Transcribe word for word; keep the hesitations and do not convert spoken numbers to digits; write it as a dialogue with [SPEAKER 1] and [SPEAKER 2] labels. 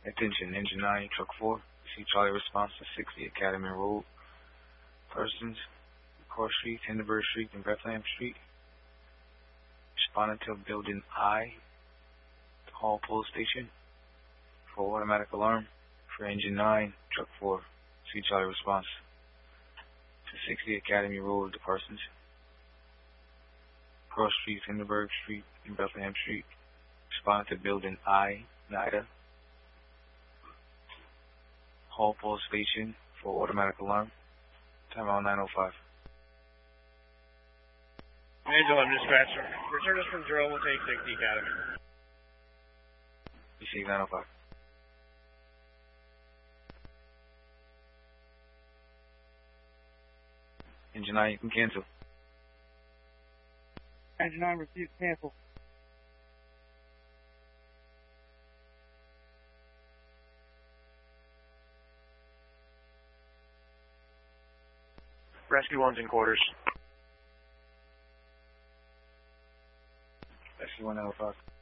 [SPEAKER 1] Attention, Engine nine, Truck four. See Charlie response to sixty Academy Road. Persons, Cross Street, Hindenburg Street, and Bethlehem Street. Responding to Building I, Hall Police Station. For automatic alarm. For Engine nine, Truck four. See Charlie response to sixty Academy Road, the Parsons. Cross Street, Hindenburg Street, and Bethlehem Street. Responding to Building I, NIDA. Hall Police Station for automatic alarm. Time out nine oh five.
[SPEAKER 2] Angel, I'm dispatcher. Return us from drill, we'll take sixty Academy.
[SPEAKER 1] Receive nine oh five. Engine nine, you can cancel.
[SPEAKER 3] Engine nine, receive, cancel.
[SPEAKER 2] Rescue one's in quarters.
[SPEAKER 1] Rescue one nine oh five.